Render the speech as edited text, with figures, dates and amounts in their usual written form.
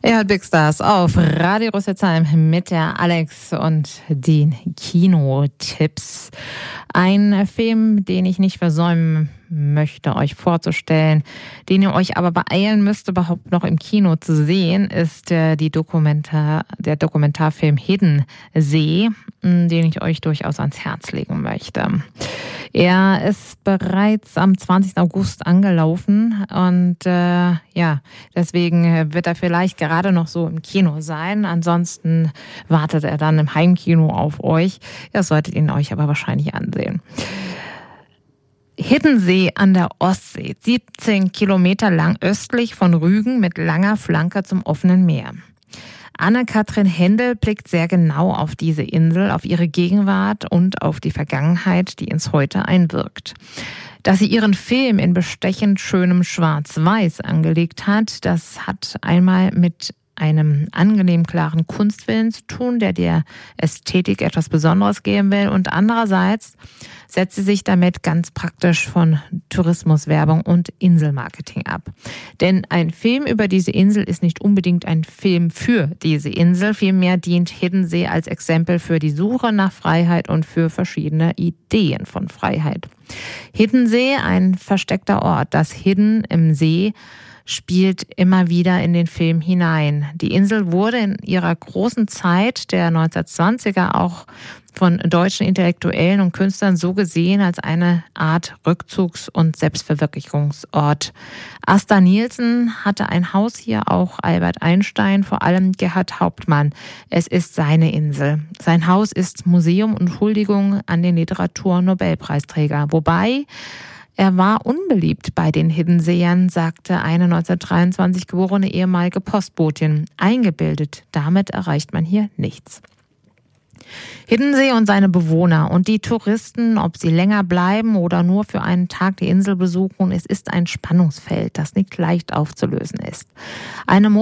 Ihr hört Big Stars auf Radio Rüsselsheim mit der Alex und den Kinotipps. Ein Film, den ich nicht versäumen möchte, euch vorzustellen, den ihr euch aber beeilen müsst, überhaupt noch im Kino zu sehen, ist der Dokumentarfilm Hidden See, den ich euch durchaus ans Herz legen möchte. Er ist bereits am 20. August angelaufen und deswegen wird er vielleicht gerade noch so im Kino sein. Ansonsten wartet er dann im Heimkino auf euch. Ihr solltet ihn euch aber wahrscheinlich ansehen. Hiddensee an der Ostsee, 17 Kilometer lang östlich von Rügen mit langer Flanke zum offenen Meer. Anne-Kathrin Händel blickt sehr genau auf diese Insel, auf ihre Gegenwart und auf die Vergangenheit, die ins Heute einwirkt. Dass sie ihren Film in bestechend schönem Schwarz-Weiß angelegt hat, das hat einmal mit einem angenehm klaren Kunstwillen zu tun, der der Ästhetik etwas Besonderes geben will. Und andererseits setzt sie sich damit ganz praktisch von Tourismuswerbung und Inselmarketing ab. Denn ein Film über diese Insel ist nicht unbedingt ein Film für diese Insel. Vielmehr dient Hiddensee als Exempel für die Suche nach Freiheit und für verschiedene Ideen von Freiheit. Hiddensee, ein versteckter Ort, das Hidden im See, spielt immer wieder in den Film hinein. Die Insel wurde in ihrer großen Zeit der 1920er auch von deutschen Intellektuellen und Künstlern so gesehen als eine Art Rückzugs- und Selbstverwirklichungsort. Asta Nielsen hatte ein Haus hier, auch Albert Einstein, vor allem Gerhard Hauptmann. Es ist seine Insel. Sein Haus ist Museum und Huldigung an den Literatur-Nobelpreisträger. Wobei er war unbeliebt bei den Hiddenseern, sagte eine 1923 geborene ehemalige Postbotin. Eingebildet, damit erreicht man hier nichts. Hiddensee und seine Bewohner und die Touristen, ob sie länger bleiben oder nur für einen Tag die Insel besuchen, es ist ein Spannungsfeld, das nicht leicht aufzulösen ist. Eine